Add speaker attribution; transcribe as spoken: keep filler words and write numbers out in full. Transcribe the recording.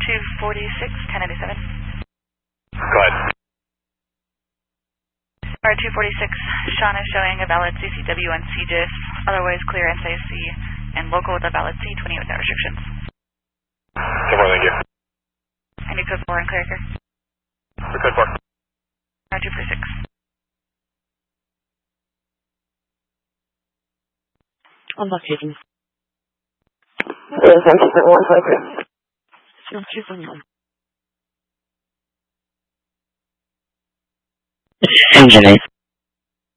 Speaker 1: two forty-six, ten ninety-seven.
Speaker 2: Go ahead.
Speaker 1: R two forty-six, Sean is showing a valid C C W on C G I F, otherwise clear N S A C, and local with a valid C twenty with no restrictions.
Speaker 2: ten four, thank you.
Speaker 1: I need code four and clear here.
Speaker 2: For code four.
Speaker 1: R two forty-six.
Speaker 3: I'm not taking.
Speaker 4: Yes, I'm keeping one five three.
Speaker 3: I'm keeping one.
Speaker 4: Engine eight.